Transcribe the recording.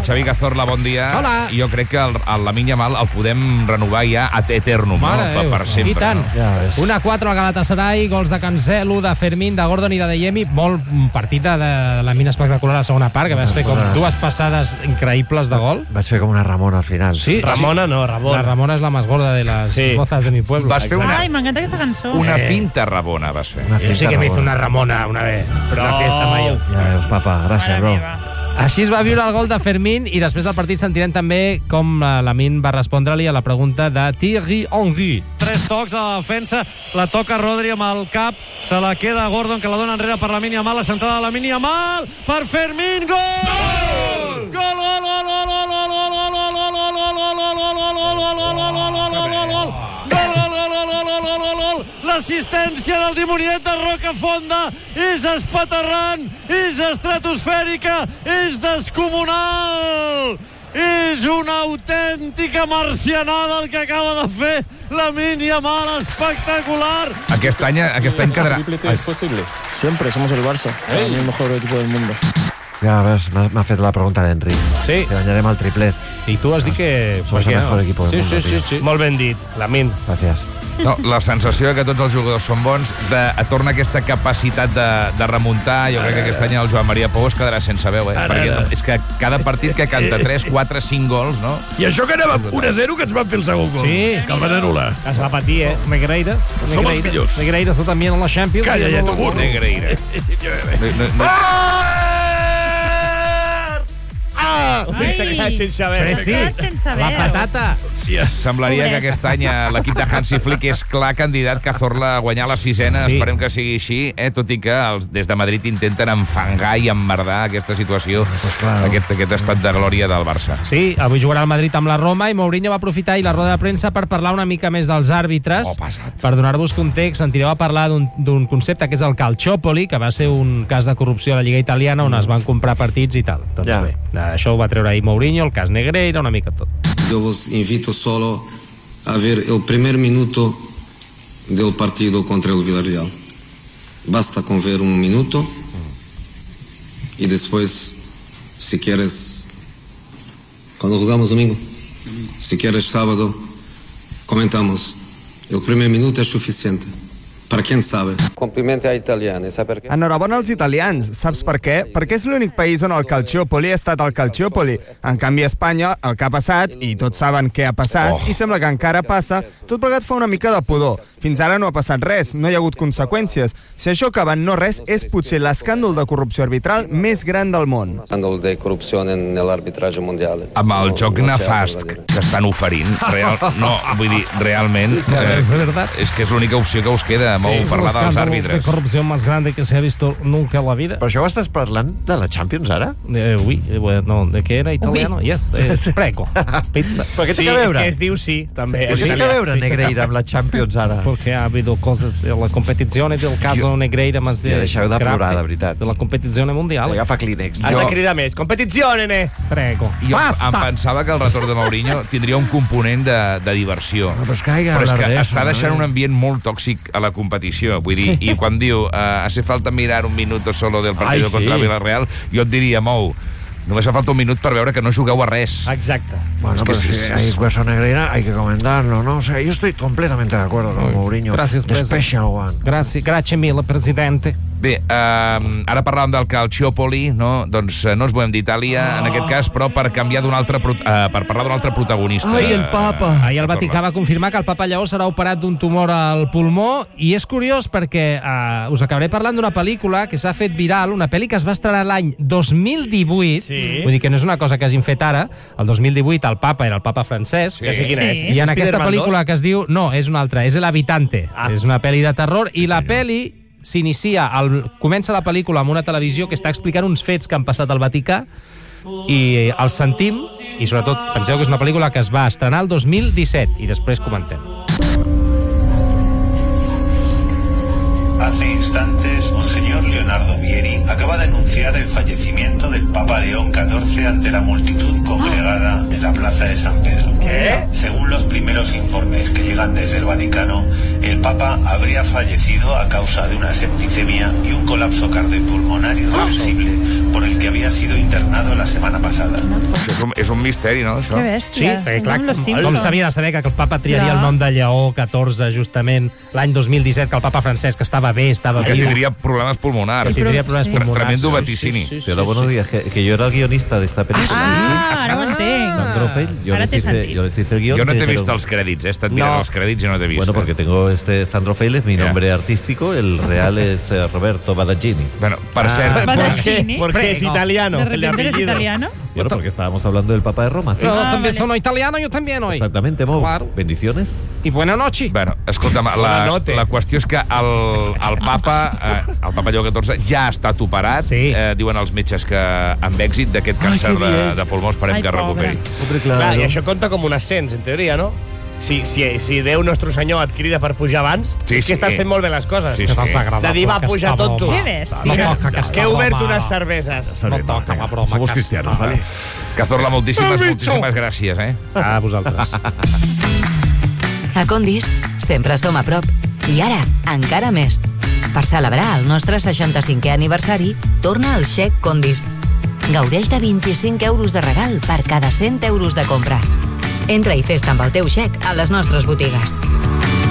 Xavi Cazorla, bon dia. Hola. Jo crec que el Lamine Yamal el podem renovar ja ad eternum, no? Per sempre. I tant. No? Ja 1-4 al Galatasaray, gols de Cancelo, de Fermín, de Gordon i de Adeyemi. Molt partit de Lamine espectacular a la segona part, que vas fer com dues passades increïbles de gol. Vaig fer com una Ramona al final. Sí. Ramona no, Ramona. La Ramona és la més gorda de les mozas de mi pueblo. Vas fer Ai, m'encanta aquesta cançó. una finta Rabona, vas fer. Jo sí que me hizo una Ramona una vez. Però... Una fiesta mayor. Ja veus, papa, gràcies, bro. Així es va viure el gol de Fermín i després del partit sentirem també com Lamine va respondre-li a la pregunta de Thierry Henry. 3 tocs a la defensa, la toca Rodri amb el cap, se la queda Gordon, que la dona enrere per Lamine Yamal, la centrada de Lamine Yamal, per Fermín, gol! Gol! L'assistència del dimoniet de Rocafonda és espaterrant, és estratosfèrica, és descomunal. És una autèntica marcianada el que acaba de fer Lamine Yamal, espectacular. Aquest any quedarà... Es posible. Siempre somos el Barça, el mejor equipo del mundo. Ja veus, m'ha fet la pregunta l'Henry. Sí. Si guanyarem el triplet. I tu has dit que... Somos el mejor equipo del mundo. Sí. Molt ben dit, Lamine. Gràcies. No, la sensació que tots els jugadors són bons, torna aquesta capacitat de remuntar. Jo crec que aquest any el Joan Maria Pou es quedarà sense veu, perquè és que cada partit que canta 3, 4, 5 gols, no? I això que anàvem 1-0 que ens van fer el segon gol. Sí. Que el van anul·lar. Es va patir, Negreira. Som els millors. Negreira està també en la Champions. Calla, ja t'ho burro. Negreira. Sense haver. Però sí, la patata. Semblaria que aquest any l'equip de Hansi Flick és clar candidat Cazorla a guanyar la 6ena. Sí. Esperem que sigui així, tot i que des de Madrid intenten enfangar i emmerdar aquesta situació, aquest estat de glòria del Barça. Sí, avui jugarà el Madrid amb la Roma i Mourinho va aprofitar i la roda de premsa per parlar una mica més dels àrbitres. Per donar-vos context, sentireu a parlar d'un concepte que és el calciopoli, que va ser un cas de corrupció a la Lliga Italiana on es van comprar partits i tal. Doncs bé, això ho va treure ahir Mourinho, el cas Negreira, una mica tot. Yo os invito solo a ver el primer minuto del partido contra el Villarreal. Basta con ver un minuto y después, si quieres, cuando jugamos domingo, si quieres sábado, comentamos. El primer minuto es suficiente. Per qui en sabe. Complimenti a italiani, saps per què? Enhorabona als italians. Saps per què? Perquè és l'únic país on el calciopoli ha estat el calciopoli. En canvi, a Espanya, el que ha passat, i tots saben què ha passat, i sembla que encara passa, tot plegat fa una mica de pudor. Fins ara no ha passat res, no hi ha hagut conseqüències. Si això acaba en no res, és potser l'escàndol de corrupció arbitral més gran del món. Escàndol de corrupció en l'arbitratge mundial. Amb el joc nefast que estan oferint, realment, és que és l'única opció que us queda, parlar dels àrbitres. De corrupció més grande que se ha visto nunca en la vida. Per això ho estàs parlant de la Champions, ara? No, de què era italiano? Yes, prego. Pizza. Però què té que veure? És que es diu sí, també. Què té que veure Negreira amb la Champions, ara? Porque ha habido cosas de la competición del caso Negreira más de... Deixeu de plorar, de veritat. De la competición mundial. Agafa Kleenex. Has de cridar més. Competició, nene! Prego. Jo em pensava que el retorn de Mourinho tindria un component de diversió. Però és que està deixant un ambient molt tòxic a la competició. Vull dir, i quan diu hace falta mirar un minuto solo del partido contra Villarreal, jo et diria, només fa falta un minut per veure que no jugueu a res. Exacte. Bueno, pero si hay cosa Negreira, hay que comentarlo, ¿no? O sea, yo estoy completamente de acuerdo con Mourinho. Gracias, Special one. Grazie mille, presidente. Bé, ara parlàvem del calciopoli, no? Doncs no ens volem d'Itàlia, en aquest cas, però per canviar per parlar d'un altre protagonista. Ai, el papa! Ahir el Vaticà va confirmar que el papa Lleó serà operat d'un tumor al pulmó, i és curiós perquè us acabaré parlant d'una pel·lícula que s'ha fet viral, una pel·li que es va estrenar l'any 2018, vull dir que no és una cosa que hagin fet ara. El 2018 el papa era el papa francès, que sé quina és. i en aquesta pel·lícula que es diu... No, és una altra, és El Habitante. És una pel·li de terror, i la pel·li comença la pel·lícula amb una televisió que està explicant uns fets que han passat al Vaticà, i els sentim, i sobretot penseu que és una pel·lícula que es va estrenar el 2017, i després comentem. Hace instantes, Monseñor Leonardo Vieri acaba de anunciar el fallecimiento del Papa León XIV ante la multitud congregada de la Plaza de San Pedro. ¿Qué? Según los primeros informes que llegan desde el Vaticano, el Papa habría fallecido a causa de una septicemia y un colapso cardiopulmonar irreversible por el que había sido internado la semana pasada. És un misteri, no, això? Que bèstia. Sí, clar, Sembla los Simpson. com s'havia de saber que el papa triaria el nom de Lleó XIV justament l'any 2017, que el papa Francesc estava bé, estava Que viu. tindria problemes pulmonars. Tindria problemes pulmonars. Tremendo vaticini. Pero buenos días, que yo era el guionista de esta película. Ah, ara ho entenc. Sandro Fell, yo Ara té sentit. les hice el guión. Jo no t'he me vist dijeron- els crèdits, he estat mirant els crèdits i no t'he vist. Bueno, porque tengo Sandro Fell es mi nombre artístico, el real es Roberto Badaggini. Bueno, per cert... Badaggini. Porque es italiano. ¿De el repente eres apellido. italiano? Bueno, porque estábamos hablando del Papa de Roma. ¿sí? Yo Ah, también vale. soy italiano, yo también hoy. Exactamente, Mo. Claro. Bendiciones. Y buena noche. Bueno, escolta'm, la qüestió és que el papa Lleó XIV ja ha estat operat. Sí. Diuen els metges que amb èxit d'aquest càncer de pulmó esperem Ai, que pobre. recuperi. Hombre, claro. Clar, i això compta com un ascens, en teoria, no? Si Déu Nostre Senyor et crida per pujar abans, Sí, és que sí. estàs fent molt bé les coses. Sí, Que desagradable. De dir, va, puja tot tu. Que bèstia. No toca aquesta Que he obert broma. unes cerveses. No toca la broma. Somos aquesta. cristianos, ¿vale? Cazorla, moltíssimes gràcies, A vosaltres. A Condis sempre som a prop. I ara, encara més. Per celebrar el nostre 65è aniversari, torna el xec Condis. Gaudeix de 25 euros de regal per cada 100 euros de compra. Entra i fes-te amb el teu xec a les nostres botigues.